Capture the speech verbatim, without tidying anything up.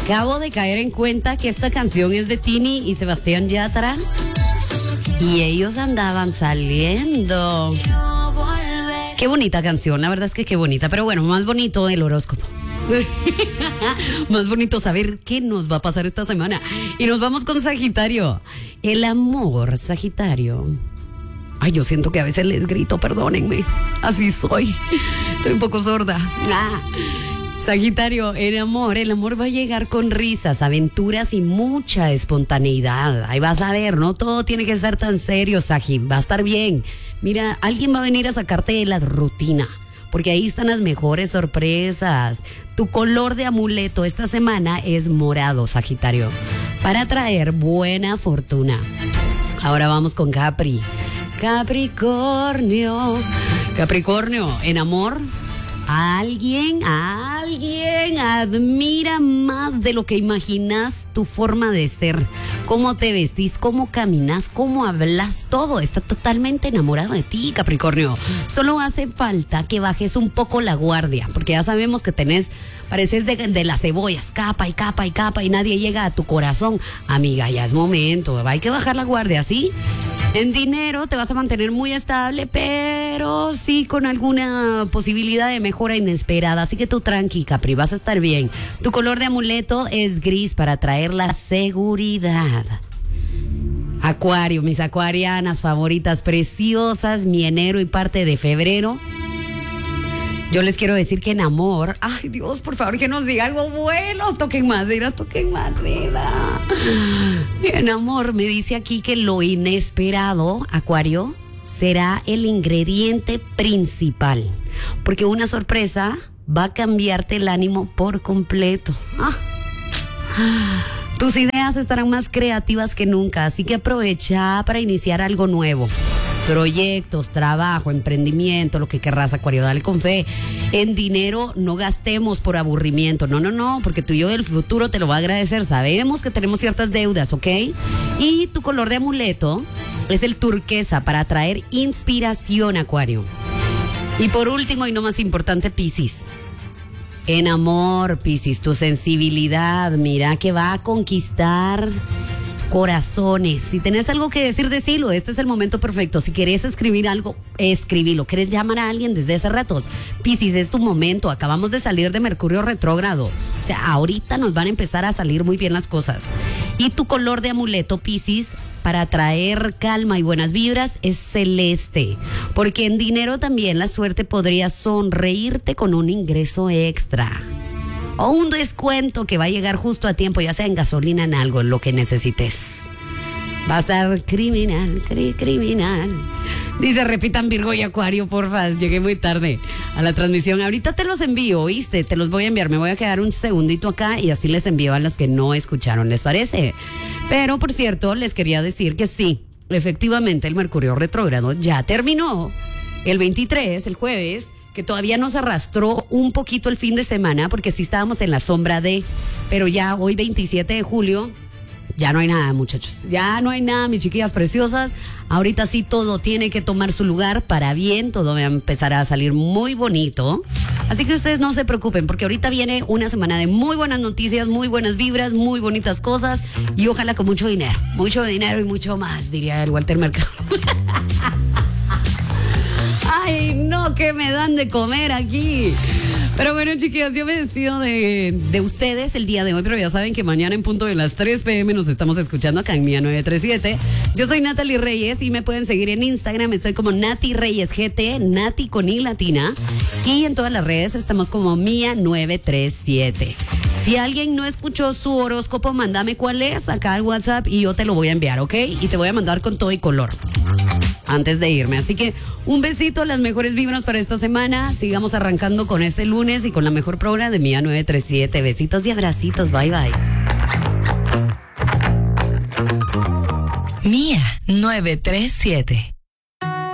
Acabo de caer en cuenta que esta canción es de Tini y Sebastián Yatra. Y ellos andaban saliendo. Qué bonita canción, la verdad es que qué bonita. Pero bueno, más bonito el horóscopo. Más bonito saber qué nos va a pasar esta semana. Y nos vamos con Sagitario. El amor, Sagitario. Ay, yo siento que a veces les grito, perdónenme. Así soy. Estoy un poco sorda. Ah. Sagitario, el amor, el amor va a llegar con risas, aventuras y mucha espontaneidad. Ahí vas a ver, no todo tiene que ser tan serio, Sagi, va a estar bien. Mira, alguien va a venir a sacarte de la rutina, porque ahí están las mejores sorpresas. Tu color de amuleto esta semana es morado, Sagitario, para traer buena fortuna. Ahora vamos con Capri. Capricornio. Capricornio, en amor, a alguien, a alguien admira más de lo que imaginas tu forma de ser, cómo te vestís, cómo caminas, cómo hablas, todo. Está totalmente enamorado de ti, Capricornio. Solo hace falta que bajes un poco la guardia, porque ya sabemos que tenés, pareces de, de las cebollas, capa y capa y capa y nadie llega a tu corazón. Amiga, ya es momento, hay que bajar la guardia, ¿sí? En dinero te vas a mantener muy estable, pero sí con alguna posibilidad de mejora inesperada. Así que tú tranqui, Capri, vas a estar bien. Tu color de amuleto es gris para traer la seguridad. Acuario, mis acuarianas favoritas, preciosas, mi enero y parte de febrero. Yo les quiero decir que en amor, ay Dios, por favor que nos diga algo bueno, toquen madera, toquen madera. En amor, me dice aquí que lo inesperado, Acuario, será el ingrediente principal, porque una sorpresa va a cambiarte el ánimo por completo. Ah. Tus ideas estarán más creativas que nunca, así que aprovecha para iniciar algo nuevo. Proyectos, trabajo, emprendimiento, lo que querrás, Acuario, dale con fe. En dinero no gastemos por aburrimiento, no, no, no, porque tú y yo del futuro te lo va a agradecer. Sabemos que tenemos ciertas deudas, ¿ok? Y tu color de amuleto es el turquesa para atraer inspiración, Acuario. Y por último y no más importante, Piscis. En amor, Piscis, tu sensibilidad, mira que va a conquistar corazones. Si tenés algo que decir, decilo. Este es el momento perfecto. Si querés escribir algo, escribilo. ¿Querés llamar a alguien desde hace ratos? Piscis, es tu momento. Acabamos de salir de Mercurio retrógrado. O sea, ahorita nos van a empezar a salir muy bien las cosas. Y tu color de amuleto, Piscis, para traer calma y buenas vibras es celeste. Porque en dinero también la suerte podría sonreírte con un ingreso extra. O un descuento que va a llegar justo a tiempo, ya sea en gasolina, en algo, en lo que necesites. Va a estar criminal, cri, criminal. Dice, repitan Virgo y Acuario, porfa. Llegué muy tarde a la transmisión. Ahorita te los envío, ¿oíste? Te los voy a enviar. Me voy a quedar un segundito acá y así les envío a las que no escucharon, ¿les parece? Pero, por cierto, les quería decir que sí, efectivamente, el Mercurio retrógrado ya terminó. El veintitrés, el jueves, que todavía nos arrastró un poquito el fin de semana, porque sí estábamos en la sombra de, pero ya hoy veintisiete de julio, ya no hay nada, muchachos, ya no hay nada, mis chiquillas preciosas. Ahorita sí todo tiene que tomar su lugar para bien, todo va a empezar a salir muy bonito. Así que ustedes no se preocupen, porque ahorita viene una semana de muy buenas noticias, muy buenas vibras, muy bonitas cosas, y ojalá con mucho dinero, mucho dinero y mucho más, diría el Walter Mercado. Ay, no, que me dan de comer aquí. Pero bueno, chiquillas, yo me despido de, de ustedes el día de hoy, pero ya saben que mañana en punto de las tres p.m. nos estamos escuchando acá en Mía nueve tres siete. Yo soy Natalie Reyes y me pueden seguir en Instagram, estoy como Nati Reyes G T, Nati con I latina, y en todas las redes estamos como Mía nueve tres siete. Si alguien no escuchó su horóscopo, mándame cuál es acá al WhatsApp y yo te lo voy a enviar, ¿ok? Y te voy a mandar con todo y color antes de irme. Así que un besito, las mejores vibras para esta semana. Sigamos arrancando con este lunes y con la mejor programa de Mía nueve tres siete. Besitos y abracitos. Bye, bye. Mía nueve tres siete.